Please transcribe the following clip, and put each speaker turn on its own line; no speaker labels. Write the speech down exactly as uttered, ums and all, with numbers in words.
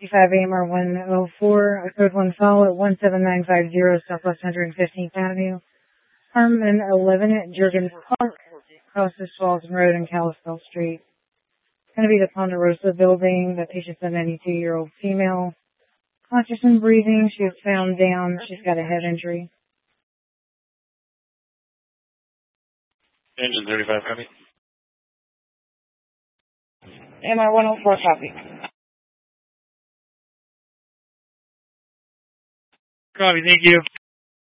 fifty-five A M R one oh four, a code one follow at one seven nine five zero Southwest one hundred fifteenth Avenue. Harmon eleven at Jurgens Park, across the Swalton Road and Kalispell Street. It's going to be the Ponderosa building. The patient's a ninety-two-year-old female. Conscious and breathing. She was found down. She's got a head injury.
Engine thirty-five, copy.
M R one oh four, copy.
Copy, thank you.